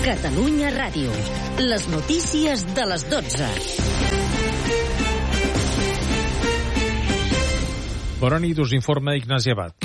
Catalunya Ràdio. Les notícies de les 12. Bona nit, us informa Ignasi Abad.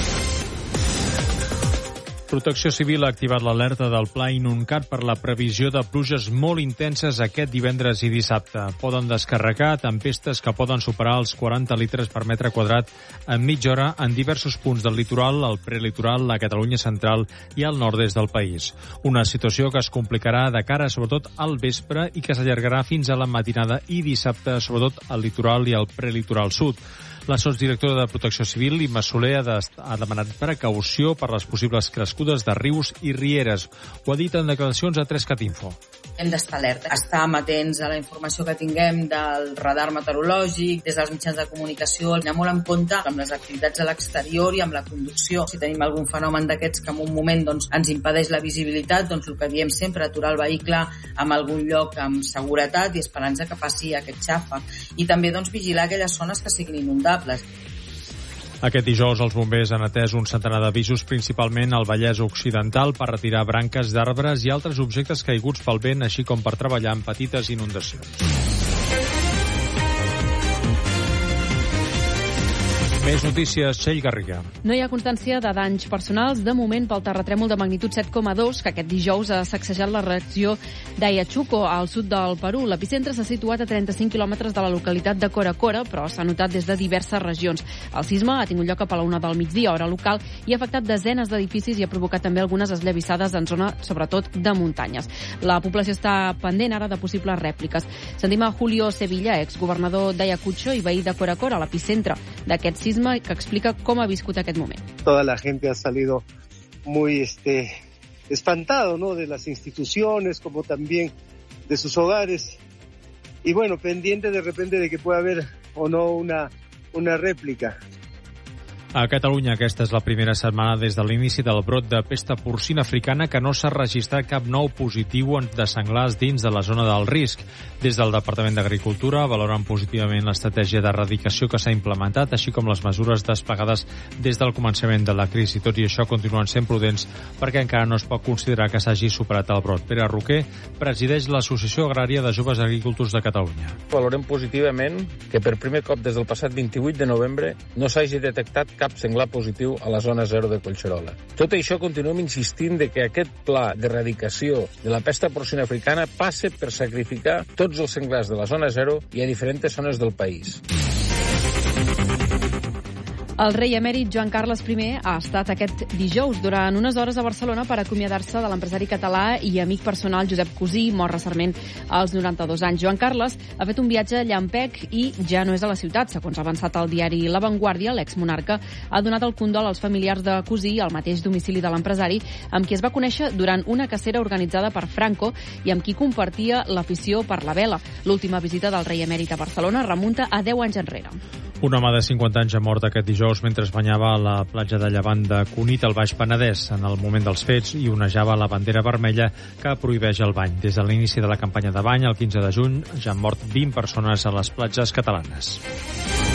Protecció Civil ha activat l'alerta del Pla Inuncat per la previsió de pluges molt intenses aquest divendres i dissabte. Poden descarregar tempestes que poden superar els 40 litres per metre quadrat en mitja hora en diversos punts del litoral, el prelitoral, la Catalunya central i el nord-est del país. Una situació que es complicarà de cara sobretot al vespre i que s'allargarà fins a la matinada i dissabte, sobretot al litoral i al prelitoral sud. La sotsdirectora de Protecció Civil, Imma Soler, ha demanat precaució per les possibles crescudes de rius i rieres. Ho ha dit en declaracions a 3cat Info. Hem d'estar alerta, estar amatents a la informació que tinguem del radar meteorològic, des dels mitjans de comunicació, anar molt en compte amb les activitats a l'exterior i amb la conducció. Si tenim algun fenomen d'aquests que en un moment ens impedeix la visibilitat, el que diem sempre, aturar el vehicle en algun lloc amb seguretat i esperança que passi aquest xàfec. I també vigilar aquelles zones que siguin inundables. Aquest dijous els bombers han atès un centenar d'avisos, principalment al Vallès Occidental, per retirar branques d'arbres i altres objectes caiguts pel vent, així com per treballar en petites inundacions. Més notícies, Txell Garriga. No hi ha constància de danys personals de moment pel terratrèmol de magnitud 7,2 que aquest dijous ha sacsejat la regió d'Ayachuco, al sud del Perú. L'epicentre s'ha situat a 35 quilòmetres de la localitat de Cora Cora, però s'ha notat des de diverses regions. El sisme ha tingut lloc cap a la 1 del migdia, hora local, i ha afectat desenes d'edificis i ha provocat també algunes esllavissades en zona, sobretot, de muntanyes. La població està pendent ara de possibles rèpliques. Sentim a Julio Sevilla, exgovernador d'Ayacucho i veí de Cora Cora, l'epicentre d'aquest sisme, que explica cómo ha viscut aquest moment. Toda la gente ha salido muy espantado, ¿no?, de las instituciones como también de sus hogares y bueno, pendiente de repente de que pueda haber o no una réplica. A Catalunya aquesta és la primera setmana des de l'inici del brot de pesta porcina africana que no s'ha registrat cap nou positiu de senglars dins de la zona del risc. Des del Departament d'Agricultura valoren positivament l'estratègia d'erradicació que s'ha implementat, així com les mesures desplegades des del començament de la crisi. Tot i això, continuen sent prudents perquè encara no es pot considerar que s'hagi superat el brot. Pere Roquer presideix l'Associació Agrària de Joves Agricultors de Catalunya. Valorem positivament que per primer cop des del passat 28 de novembre no s'hagi detectat cap senglar positiu a la zona 0 de Collserola. Tot això continuem insistint de que aquest pla d'erradicació de la pesta porcina africana passa per sacrificar tots els senglars de la zona 0 i a diferents zones del país. El rei emèrit Joan Carles I ha estat aquest dijous durant unes hores a Barcelona per acomiadar-se de l'empresari català i amic personal Josep Cosí, mort recentment als 92 anys. Joan Carles ha fet un viatge llampec i ja no és a la ciutat. Segons ha avançat el diari La Vanguardia, l'exmonarca ha donat el condol als familiars de Cosí al mateix domicili de l'empresari, amb qui es va conèixer durant una cacera organitzada per Franco i amb qui compartia l'afició per la vela. L'última visita del rei emèrit a Barcelona remunta a 10 anys enrere. Un home de 50 anys ha mort aquest dijous mentre es banyava a la platja de Llevant de Cunit, al Baix Penedès. En el moment dels fets hi onejava la bandera vermella que prohibeix el bany. Des de l'inici de la campanya de bany, el 15 de juny, ja han mort 20 persones a les platges catalanes.